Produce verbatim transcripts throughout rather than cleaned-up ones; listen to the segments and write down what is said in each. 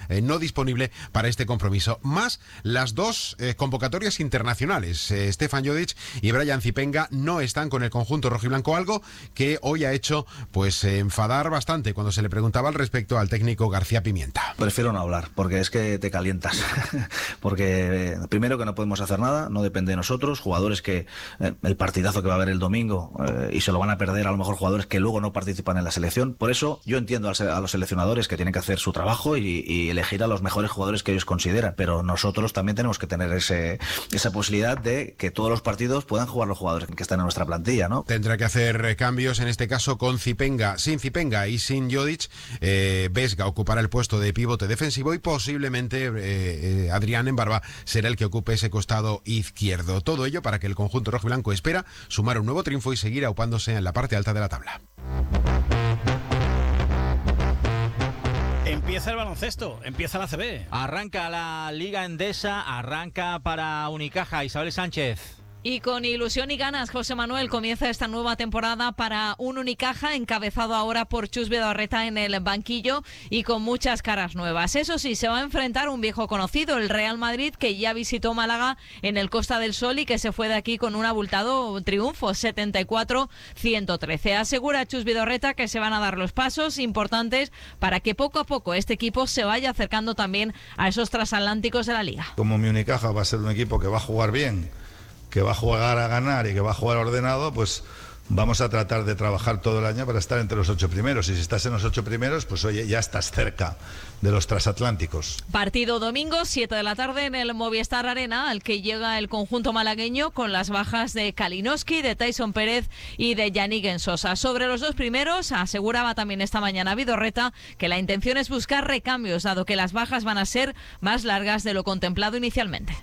eh, no disponible para este compromiso. Más las dos eh, convocatorias internacionales. Eh, Stefan Jodic y Brian Zipenga no están con el conjunto rojiblanco, algo que hoy ha hecho pues eh, enfadar bastante cuando se le preguntaba al respecto al técnico García Pimienta. Prefiero no hablar, porque es que te calientas. Porque eh, primero que no podemos hacer nada, no depende de nosotros, jugadores que eh, el partidazo que va a haber el domingo eh, y se lo van a perder a lo mejor jugadores que luego no participan en la selección. Por eso yo entiendo a los seleccionadores que tienen que hacer su trabajo y, y elegir a los mejores jugadores que ellos consideran, pero nosotros también tenemos que tener ese, esa posibilidad de que todos los partidos puedan jugar los jugadores que están en nuestra plantilla, ¿no? Tendrá que hacer cambios, en este caso con Zipenga, sin Zipenga y sin Jodic. eh, Vesga ocupará el puesto de pivote defensivo y posiblemente eh, eh, Adrián Embarba será el que ocupe ese costado izquierdo. Todo ello para que el conjunto rojiblanco espera sumar un nuevo triunfo y seguir aupándose en la parte alta de la tabla. Empieza el baloncesto, empieza la A C B. Arranca la Liga Endesa, arranca para Unicaja. Isabel Sánchez. Y con ilusión y ganas, José Manuel, comienza esta nueva temporada para un Unicaja, encabezado ahora por Chus Vidorreta en el banquillo y con muchas caras nuevas. Eso sí, se va a enfrentar un viejo conocido, el Real Madrid, que ya visitó Málaga en el Costa del Sol y que se fue de aquí con un abultado triunfo, setenta y cuatro a ciento trece. Asegura Chus Vidorreta que se van a dar los pasos importantes para que poco a poco este equipo se vaya acercando también a esos transatlánticos de la Liga. Como mi Unicaja va a ser un equipo que va a jugar bien, que va a jugar a ganar y que va a jugar ordenado, pues vamos a tratar de trabajar todo el año para estar entre los ocho primeros. Y si estás en los ocho primeros, pues oye, ya estás cerca de los transatlánticos. Partido domingo, siete de la tarde en el Movistar Arena, al que llega el conjunto malagueño con las bajas de Kalinowski, de Tyson Pérez y de Yannick Ensosa. Sobre los dos primeros, aseguraba también esta mañana Vidorreta que la intención es buscar recambios, dado que las bajas van a ser más largas de lo contemplado inicialmente.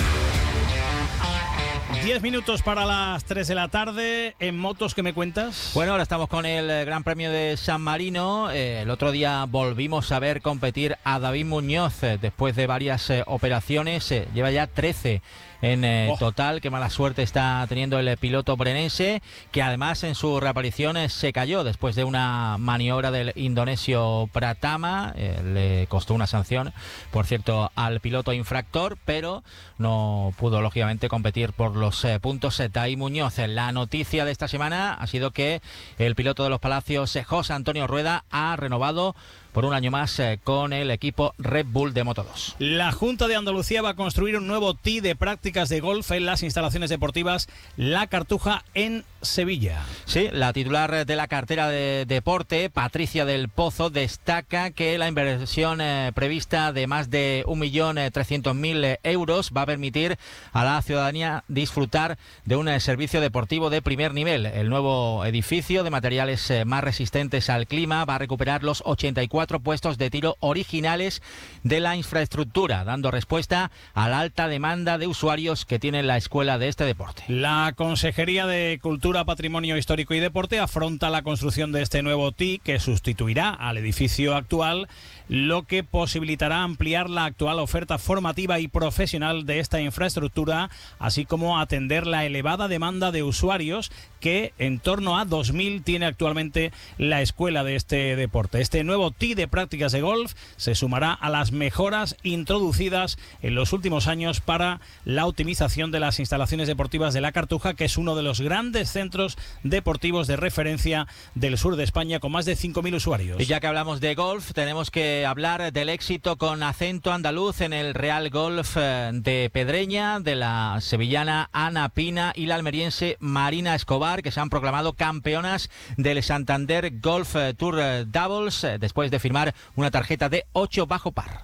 Diez minutos para las tres de la tarde. En motos, ¿qué me cuentas? Bueno, ahora estamos con el Gran Premio de San Marino. Eh, el otro día volvimos a ver competir a David Muñoz eh, después de varias eh, operaciones. Eh, lleva ya trece en eh, oh. total. Qué mala suerte está teniendo el piloto brenense, que además en su reaparición eh, se cayó después de una maniobra del indonesio Pratama. Eh, le costó una sanción, por cierto, al piloto infractor, pero no pudo lógicamente competir por los eh, puntos eh, David Muñoz. La noticia de esta semana ha sido que el piloto de los Palacios, eh, José Antonio Rueda, ha renovado por un año más eh, con el equipo Red Bull de Moto dos. La Junta de Andalucía va a construir un nuevo tee de prácticas de golf en las instalaciones deportivas La Cartuja en Sevilla. Sí, la titular de la cartera de deporte, Patricia del Pozo, destaca que la inversión eh, prevista de más de un millón trescientos mil euros va a permitir a la ciudadanía disfrutar de un eh, servicio deportivo de primer nivel. El nuevo edificio de materiales eh, más resistentes al clima va a recuperar los ochenta y cuatro puestos de tiro originales de la infraestructura, dando respuesta a la alta demanda de usuarios que tiene la escuela de este deporte. La Consejería de Cultura, Patrimonio Histórico y Deporte afronta la construcción de este nuevo tee que sustituirá al edificio actual, lo que posibilitará ampliar la actual oferta formativa y profesional de esta infraestructura, así como atender la elevada demanda de usuarios que en torno a dos mil tiene actualmente la escuela de este deporte. Este nuevo tee de prácticas de golf se sumará a las mejoras introducidas en los últimos años para la optimización de las instalaciones deportivas de La Cartuja, que es uno de los grandes centros deportivos de referencia del sur de España, con más de cinco mil usuarios. Y ya que hablamos de golf, tenemos que hablar del éxito con acento andaluz en el Real Golf de Pedreña, de la sevillana Ana Pina y la almeriense Marina Escobar, que se han proclamado campeonas del Santander Golf Tour Doubles después de firmar una tarjeta de ocho bajo par.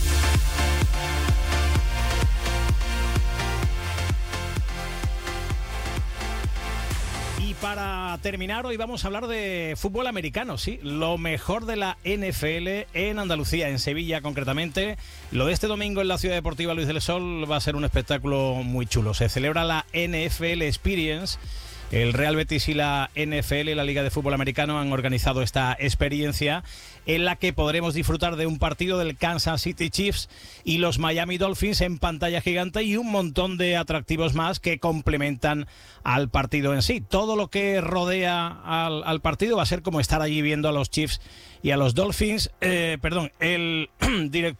Y para terminar, hoy vamos a hablar de fútbol americano, sí, lo mejor de la N F L en Andalucía, en Sevilla concretamente. Lo de este domingo en la Ciudad Deportiva Luis del Sol va a ser un espectáculo muy chulo. Se celebra la N F L Experience. El Real Betis y la N F L, la Liga de Fútbol Americano, han organizado esta experiencia en la que podremos disfrutar de un partido del Kansas City Chiefs y los Miami Dolphins en pantalla gigante y un montón de atractivos más que complementan al partido en sí. Todo lo que rodea al, al partido va a ser como estar allí viendo a los Chiefs y a los Dolphins. Eh, perdón, el director